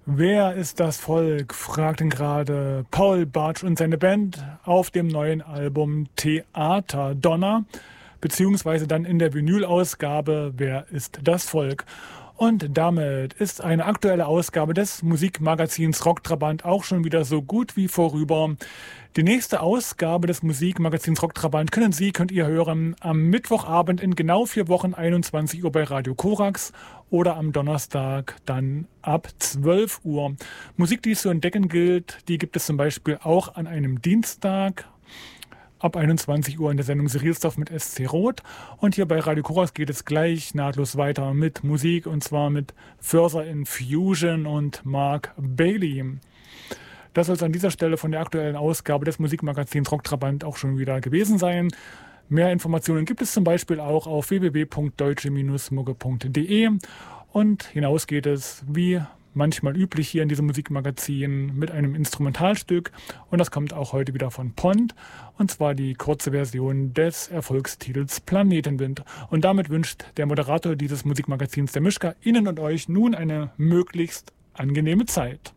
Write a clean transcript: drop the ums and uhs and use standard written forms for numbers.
Wer ist das Volk? Fragten gerade Paul Bartsch und seine Band auf dem neuen Album Theater Donner, beziehungsweise dann in der Vinyl-Ausgabe Wer ist das Volk? Und damit ist eine aktuelle Ausgabe des Musikmagazins Rocktrabant auch schon wieder so gut wie vorüber. Die nächste Ausgabe des Musikmagazins Rocktrabant könnt ihr hören am Mittwochabend in genau 4 Wochen 21 Uhr bei Radio Korax oder am Donnerstag dann ab 12 Uhr. Musik, die es zu entdecken gilt, die gibt es zum Beispiel auch an einem Dienstag ab 21 Uhr in der Sendung Serielsdorf mit SC Roth. Und hier bei Radio Korax geht es gleich nahtlos weiter mit Musik, und zwar mit Further Infusion und Mark Bailey. Das soll es an dieser Stelle von der aktuellen Ausgabe des Musikmagazins Rocktrabant auch schon wieder gewesen sein. Mehr Informationen gibt es zum Beispiel auch auf www.deutsche-mugge.de. Und hinaus geht es, wie manchmal üblich hier in diesem Musikmagazin, mit einem Instrumentalstück. Und das kommt auch heute wieder von Pond. Und zwar die kurze Version des Erfolgstitels Planetenwind. Und damit wünscht der Moderator dieses Musikmagazins, der Mischka, Ihnen und euch nun eine möglichst angenehme Zeit.